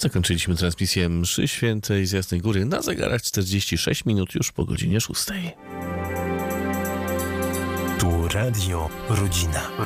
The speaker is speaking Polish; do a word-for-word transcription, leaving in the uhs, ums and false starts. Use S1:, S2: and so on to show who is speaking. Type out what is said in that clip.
S1: Zakończyliśmy transmisję mszy świętej z Jasnej Góry na zegarach czterdzieści sześć minut już po godzinie szóstej.
S2: Tu Radio Rodzina.